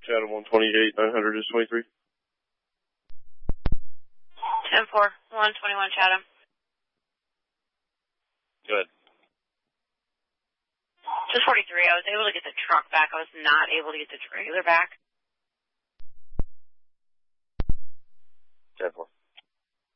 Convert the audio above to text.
Chatham 128, 900 is 23. 10-4, 121 Chatham. Go ahead. Just 43, I was able to get the truck back. I was not able to get the trailer back. 10-4.